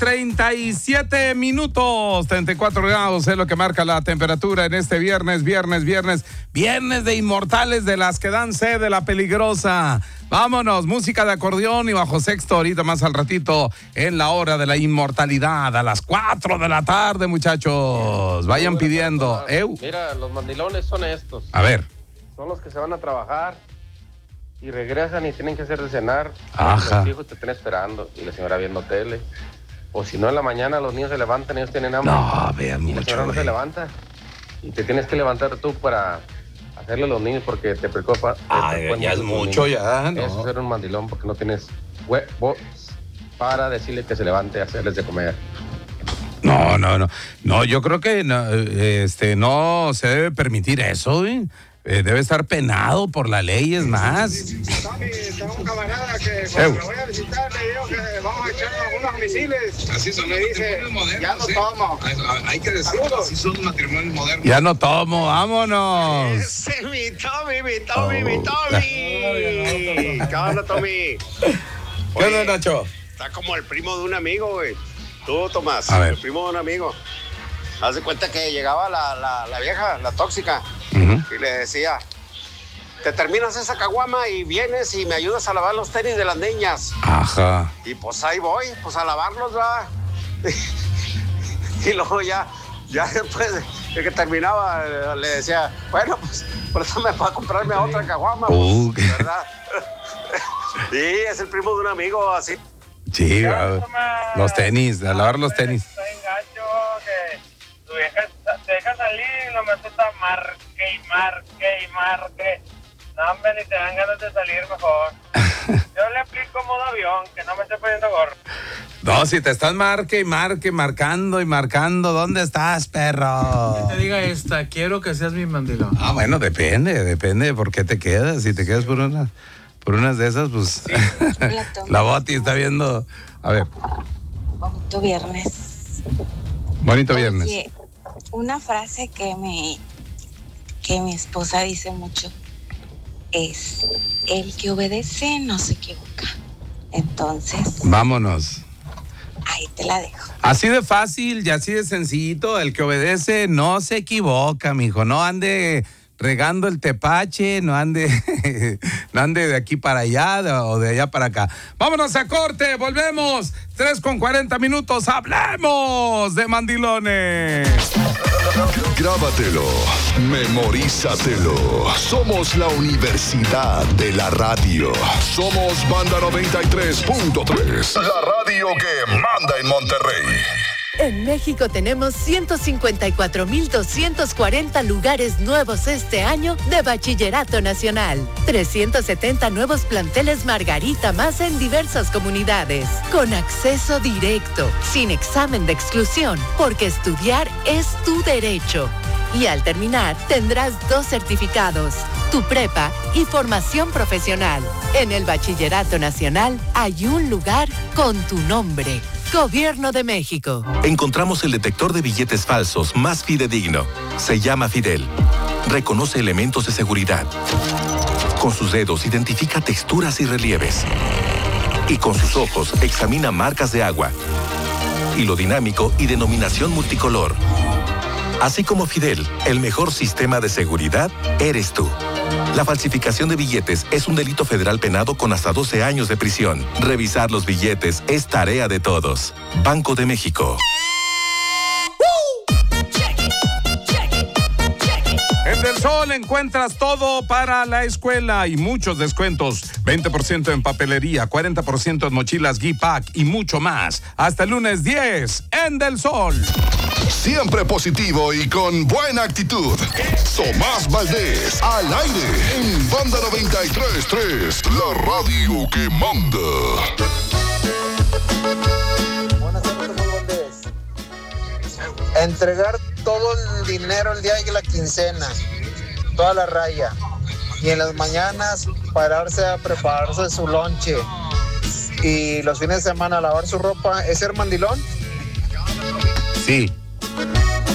37 minutos, 34 grados es lo que marca la temperatura en este viernes de inmortales, de las que dan sed, de la peligrosa. Vámonos, música de acordeón y bajo sexto ahorita más al ratito en la hora de la inmortalidad a las 4 de la tarde, muchachos. Vayan pidiendo. Mira, los mandilones son estos. A ver. Son los que se van a trabajar y regresan y tienen que hacer de cenar. Ajá. Los hijos te están esperando y la señora viendo tele. O si no, en la mañana los niños se levantan, ellos tienen hambre. No, vean y mucho. La señora no se levanta. Y te tienes que levantar tú para hacerle a los niños porque te preocupa. Ya es mucho, ya. No. Eso es ser un mandilón porque no tienes huevos para decirle que se levante a hacerles de comer. No, yo creo que no se debe permitir eso, ¿eh? Debe estar penado por la ley, es más. Tengo un camarada que cuando me voy a visitar le digo que vamos a echar algunos misiles. Así son, me dice, ya no tomo. Hay que decirlo, así son los matrimonios modernos. Ya no tomo, vámonos. Ese es mi Tommy. ¿Qué onda, Tommy? ¿Qué onda, Nacho? Está como el primo de un amigo, güey. Tú, Tomás, el primo de un amigo. Haz de cuenta que llegaba la vieja, la tóxica, y le decía, te terminas esa caguama y vienes y me ayudas a lavar los tenis de las niñas. Ajá. Y pues ahí voy, pues a lavarlos, ¿verdad? Y luego ya después de que terminaba, le decía, bueno, pues préstame para comprarme a otra caguama, pues, ¿verdad? Sí, es el primo de un amigo, así. Sí, los tenis, a lavar los tenis. Está engacho que tu vieja te deja salir y nomás está marque. No, hombre, ni te dan ganas de salir mejor. Yo le aplico modo avión, que no me esté poniendo gorro. No, si te estás marcando, ¿dónde estás, perro? Que te diga esta, quiero que seas mi mandilón. Ah, bueno, depende de por qué te quedas. Si te quedas por unas de esas, pues la Boti está viendo. A ver. Bonito viernes. Bonito viernes. Oye, una frase que mi esposa dice mucho es: el que obedece no se equivoca. Entonces, vámonos. Ahí te la dejo. Así de fácil y así de sencillito, el que obedece no se equivoca, mijo. No ande regando el tepache, no ande de aquí para allá o de allá para acá. Vámonos a corte, volvemos. 3:40, hablemos de mandilones. Grábatelo, memorízatelo. Somos la Universidad de la Radio. Somos Banda 93.3, la radio que manda en Monterrey. En México tenemos 154,240 lugares nuevos este año de Bachillerato Nacional. 370 nuevos planteles Margarita más en diversas comunidades. Con acceso directo, sin examen de exclusión, porque estudiar es tu derecho. Y al terminar, tendrás 2 certificados, tu prepa y formación profesional. En el Bachillerato Nacional hay un lugar con tu nombre. Gobierno de México. Encontramos el detector de billetes falsos más fidedigno. Se llama Fidel. Reconoce elementos de seguridad. Con sus dedos identifica texturas y relieves. Y con sus ojos examina marcas de agua. Hilo dinámico y denominación multicolor. Así como Fidel, el mejor sistema de seguridad eres tú. La falsificación de billetes es un delito federal penado con hasta 12 años de prisión. Revisar los billetes es tarea de todos. Banco de México. En Del Sol encuentras todo para la escuela y muchos descuentos. 20% en papelería, 40% en mochilas G-Pack y mucho más. Hasta el lunes 10 en Del Sol. Siempre positivo y con buena actitud. Tomás Valdés, al aire, en Banda 93.3, la radio que manda. Buenas tardes, Tomás Valdés. Entregar todo el dinero el día de la quincena, toda la raya. Y en las mañanas pararse a prepararse su lonche. Y los fines de semana lavar su ropa, ¿es ser mandilón? Sí.